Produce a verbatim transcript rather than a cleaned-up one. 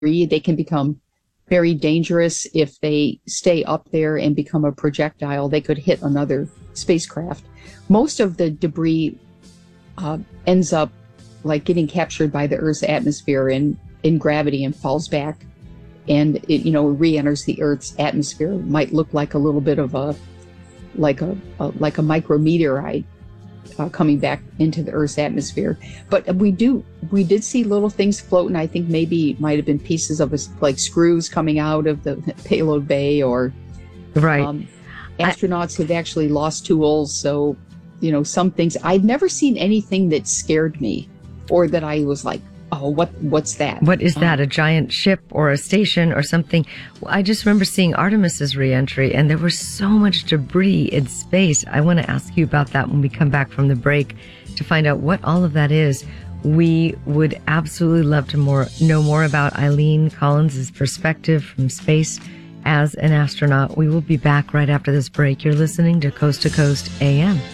They can become very dangerous if they stay up there and become a projectile. They could hit another spacecraft. Most of the debris uh, ends up like getting captured by the Earth's atmosphere in, in gravity and falls back, and it, you know, re-enters the Earth's atmosphere. It might look like a little bit of a like a, a like a micrometeorite uh, coming back into the Earth's atmosphere. But we do we did see little things floating. I think maybe it might have been pieces of a, like screws coming out of the payload bay, or right. Um, astronauts I, have actually lost tools. So, you know, some things. I'd never seen anything that scared me, or that I was like, oh, what what's that? What is that? Um, a giant ship or a station or something? I just remember seeing Artemis's reentry, and there was so much debris in space. I want to ask you about that when we come back from the break to find out what all of that is. We would absolutely love to more know more about Eileen Collins' perspective from space as an astronaut. We will be back right after this break. You're listening to Coast to Coast A M.